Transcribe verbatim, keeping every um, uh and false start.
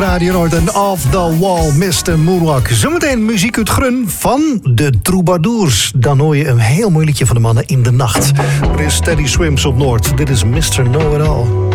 Radio Noord en Off the Wall, mister Moonwalk. Zometeen muziek uit Grun van de Troubadours. Dan hoor je een heel mooi liedje van de mannen in de nacht. Er is Steady Swims op Noord. Dit is mister Know It All.